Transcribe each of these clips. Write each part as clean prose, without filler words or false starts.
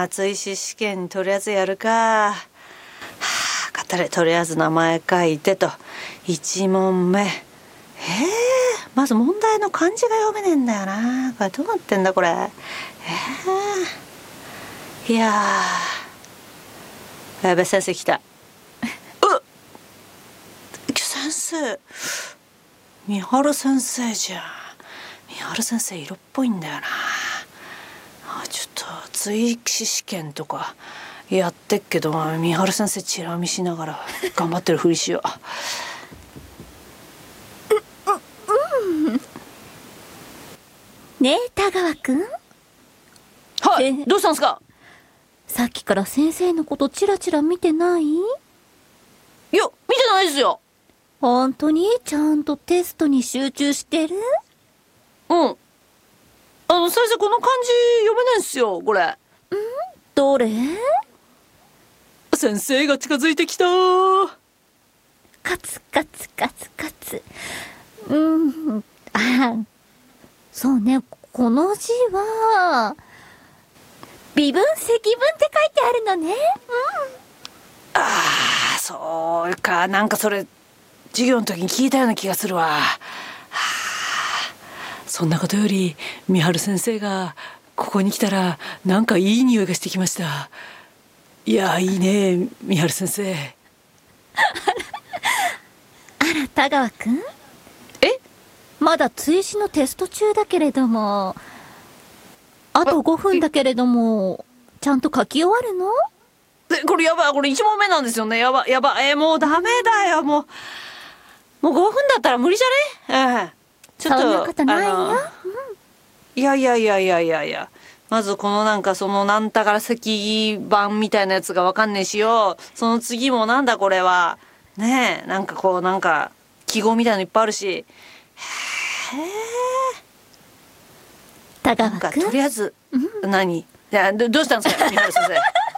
な。追試試験とりあえずやるか。とりあえず名前書いてと。1問目。まず問題の漢字が読めねえんだよな。これどうなってんだこれ。いややべ、先生来た。先生、三春先生じゃん。三春先生色っぽいんだよな。ちょっと追試試験とかやってっけど、三春先生チラ見しながら頑張ってるふりしよう。 ねえ田川くん。 はい、どうしたんすか？ さっきから先生のことチラチラ見てない？ いや、見てないですよ。 本当にちゃんとテストに集中してる？ うん。先生この漢字読めないんすよ、これ。 どれ？ 先生が近づいてきた。 カツカツカツカツ。そうね、この字は微分積分って書いてあるのね。 そうか、なんかそれ授業の時に聞いたような気がするわ。そんなことより三春先生がここに来たらなんかいい匂いがしてきました。いや、いいね三春先生。 あら田川くん、まだ追試のテスト中だけれども、あと5分だけれども、ちゃんと書き終わるの？ これやばい、これ1問目なんですよね。やばい、もうダメだよ。もう5分だったら無理じゃね？ちょっとそんなことないよ。 いや、まずこのなんかそのなんたから石板みたいなやつがわかんねえしよ。その次もなんだこれはねえ、なんかこうなんか記号みたいのいっぱいあるし。 田川なんかくん、 とりあえず、何？いや、どうしたんですか三春先生。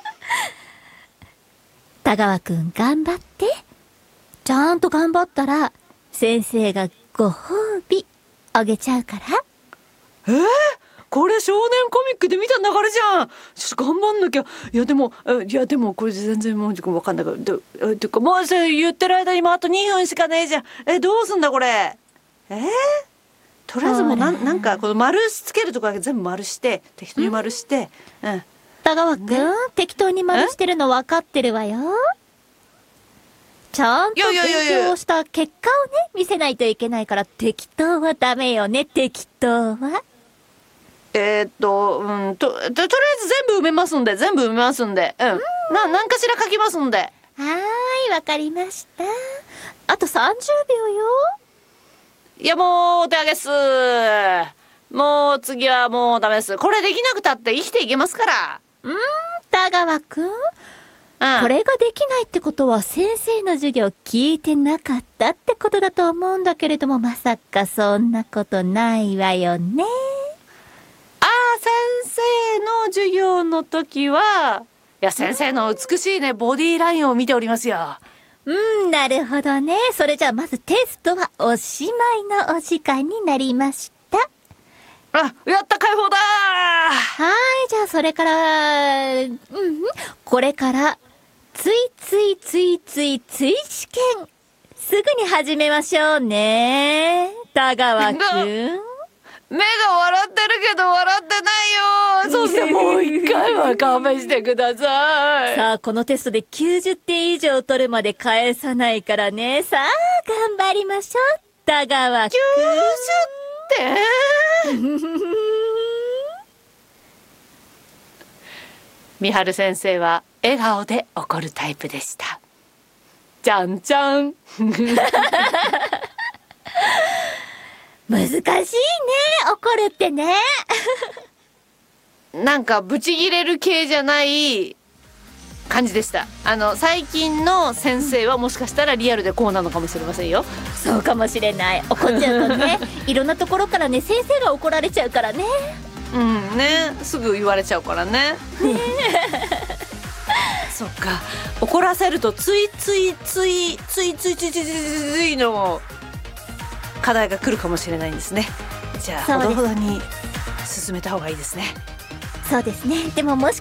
田川くん頑張って。ちゃんと頑張ったら先生がご褒美あげちゃうから。 これ少年コミックで見た流れじゃん。ちょっと頑張んなきゃ。いやでもこれ全然もう分かんないから。てかもうそれ言ってる間にもあと2分しかねえじゃん。どうすんだこれ。とりあえずもうなんかこの丸つけるとこだけ全部丸して適当に丸して。 田川くん、適当に丸してるの分かってるわよ。ちゃんと勉強した結果をね、見せないといけないから、適当はダメよね、適当は。 とりあえず全部埋めますんで。何かしら書きますんで。 はーい、わかりました。あと30秒よ。 いや、もうお手上げっす。もう次はもうダメです。これできなくたって生きていけますから。 田川くん、これができないってことは先生の授業聞いてなかったってことだと思うんだけれども、まさかそんなことないわよね。 先生の授業の時は、いや先生の美しいねボディーラインを見ておりますよ。 なるほどね。それじゃあまずテストはおしまいのお時間になりました。 やった、解放だー。じゃあそれから、これからつい試験すぐに始めましょうね。田川くん。 目が笑ってるけど笑ってないよ。そしてもう一回は勘弁してください。 さあ、このテストで90点以上取るまで返さないからね。さあ、頑張りましょう。田川くん。90 点三春先生は笑顔で怒るタイプでした。じゃんじゃん。 難しいね、怒るってね。 なんかブチギレる系じゃない感じでした。最近の先生はもしかしたらリアルでこうなのかもしれませんよ。 そうかもしれない。怒っちゃうとね、いろんなところからね、先生が怒られちゃうからね。 すぐ言われちゃうからね。そっか、怒らせるとついの課題が来るかもしれないんですね。じゃあほどほどに進めた方がいいですね。 そうですね。でももし